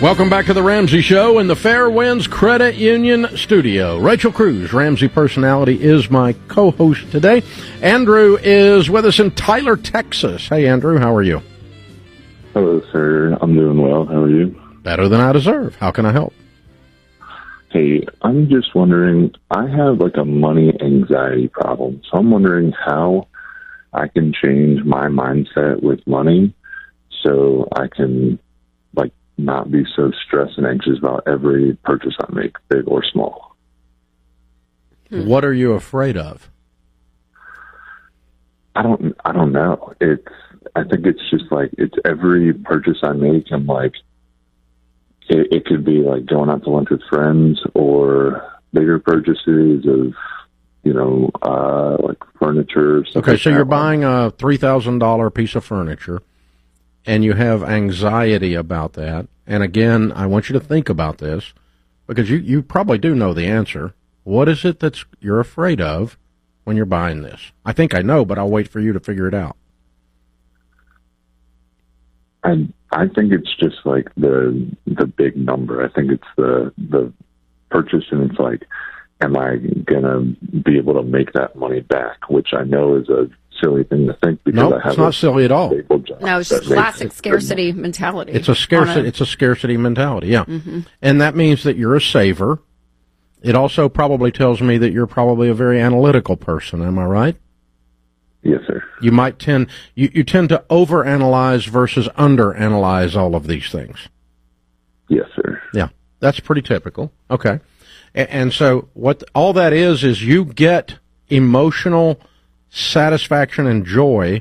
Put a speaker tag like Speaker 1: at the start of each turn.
Speaker 1: Welcome back to the Ramsey Show in the Fairwinds Credit Union studio. Rachel Cruz, Ramsey personality, is my co-host today. Andrew is with us in Tyler, Texas. Hey, Andrew, how are you?
Speaker 2: Hello, sir. I'm doing well. How are you?
Speaker 1: Better than I deserve. How can I help?
Speaker 2: Hey, I'm just wondering, I have like a money anxiety problem. So I'm wondering how I can change my mindset with money so I can not be so stressed and anxious about every purchase I make, big or small.
Speaker 1: What are you afraid of?
Speaker 2: I don't know. I think it's just it's every purchase I make. I'm like, it could be like going out to lunch with friends or bigger purchases of, like furniture.
Speaker 1: Okay, so you're buying a $3,000 piece of furniture, and you have anxiety about that. And again, I want you to think about this, because you probably do know the answer. What is it that you're afraid of when you're buying this? I think I know, but I'll wait for you to figure it out.
Speaker 2: I think it's just like the big number. I think it's the purchase, and it's like, am I gonna be able to make that money back? Which I know is a silly thing to think, because I have
Speaker 1: it's not silly at all.
Speaker 3: No, it's just classic scarcity mentality.
Speaker 1: It's a scarcity mentality, yeah. Mm-hmm. And that means that you're a saver. It also probably tells me that you're probably a very analytical person. Am I right?
Speaker 2: Yes, sir.
Speaker 1: You might tend you tend to overanalyze versus underanalyze all of these things.
Speaker 2: Yes, sir.
Speaker 1: Yeah, that's pretty typical. Okay. And so what all that is you get emotional satisfaction and joy